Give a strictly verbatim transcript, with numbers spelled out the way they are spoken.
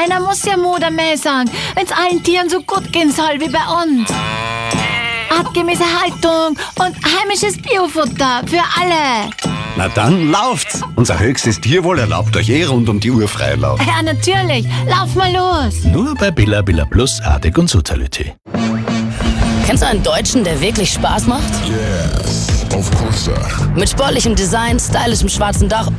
Einer muss ja Mode mäßern, wenn's allen Tieren so gut gehen soll wie bei uns. Artgemäße Haltung und heimisches Biofutter für alle. Na dann lauft's. Unser höchstes Tierwohl erlaubt euch eh rund um die Uhr Freilauf. Ja, natürlich. Lauf mal los. Nur bei Billa Billa Plus, Artig und Soziality. Kennst du einen Deutschen, der wirklich Spaß macht? Yes, of course, sir. Mit sportlichem Design, stylischem schwarzen Dach